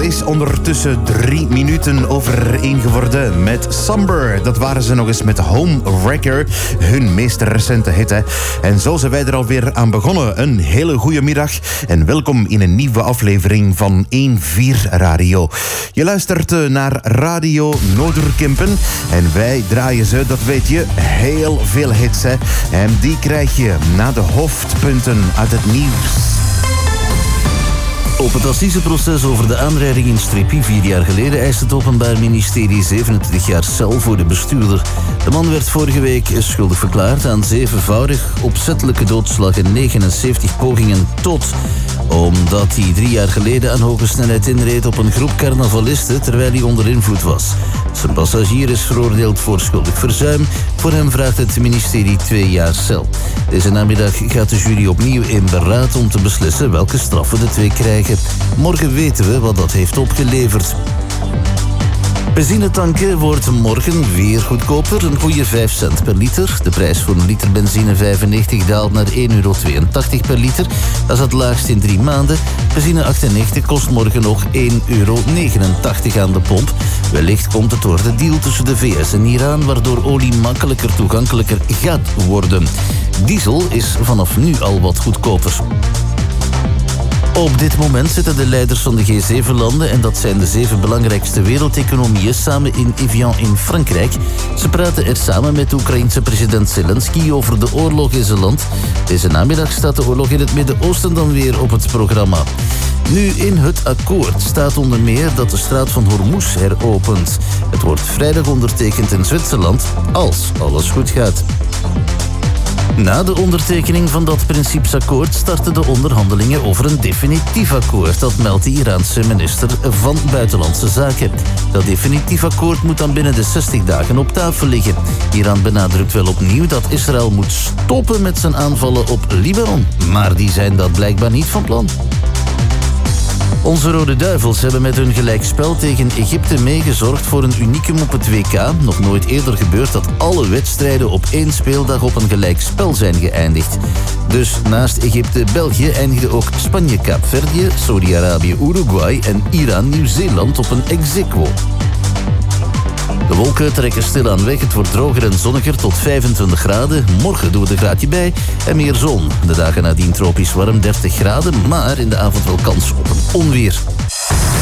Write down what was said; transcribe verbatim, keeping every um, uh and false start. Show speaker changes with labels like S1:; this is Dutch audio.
S1: is ondertussen drie minuten over één geworden met Somber. Dat waren ze nog eens met Home Wrecker, hun meest recente hit. Hè. En zo zijn wij er alweer aan begonnen. Een hele goede middag en welkom in een nieuwe aflevering van één vier Radio. Je luistert naar Radio Noorderkempen en wij draaien ze, dat weet je, heel veel hits. Hè. En die krijg je na de hoofdpunten uit het nieuws.
S2: Op het assiseproces over de aanrijding in Strippie vier jaar geleden eist het Openbaar Ministerie zevenentwintig jaar cel voor de bestuurder. De man werd vorige week schuldig verklaard aan zevenvoudig opzettelijke doodslag en negenenzeventig pogingen tot, omdat hij drie jaar geleden aan hoge snelheid inreed op een groep carnavalisten terwijl hij onder invloed was. Zijn passagier is veroordeeld voor schuldig verzuim. Voor hem vraagt het ministerie twee jaar cel. Deze namiddag gaat de jury opnieuw in beraad om te beslissen welke straffen de twee krijgen. Morgen weten we wat dat heeft opgeleverd. Benzine tanken wordt morgen weer goedkoper, een goede vijf cent per liter. De prijs voor een liter benzine vijfennegentig daalt naar één euro tweeëntachtig per liter. Dat is het laagst in drie maanden. Benzine achtennegentig kost morgen nog één euro negenentachtig aan de pomp. Wellicht komt het door de deal tussen de V S en Iran, waardoor olie makkelijker toegankelijker gaat worden. Diesel is vanaf nu al wat goedkoper. Op dit moment zitten de leiders van de G zeven landen, en dat zijn de zeven belangrijkste wereldeconomieën, samen in Evian in Frankrijk. Ze praten er samen met de Oekraïense president Zelensky over de oorlog in zijn land. Deze namiddag staat de oorlog in het Midden-Oosten dan weer op het programma. Nu, in het akkoord staat onder meer dat de straat van Hormuz heropent. Het wordt vrijdag ondertekend in Zwitserland, als alles goed gaat. Na de ondertekening van dat principesakkoord starten de onderhandelingen over een definitief akkoord. Dat meldt de Iraanse minister van Buitenlandse Zaken. Dat definitief akkoord moet dan binnen de zestig dagen op tafel liggen. Iran benadrukt wel opnieuw dat Israël moet stoppen met zijn aanvallen op Libanon. Maar die zijn dat blijkbaar niet van plan. Onze Rode Duivels hebben met hun gelijkspel tegen Egypte meegezorgd voor een unicum op het W K. Nog nooit eerder gebeurd dat alle wedstrijden op één speeldag op een gelijkspel zijn geëindigd. Dus naast Egypte-België eindigde ook Spanje-Kaapverdië, Saudi-Arabië-Uruguay en Iran-Nieuw-Zeeland op een ex-aequo. De wolken trekken stilaan weg, het wordt droger en zonniger tot vijfentwintig graden. Morgen doen we er een graadje bij en meer zon. De dagen nadien tropisch warm, dertig graden, maar in de avond wel kans op een onweer.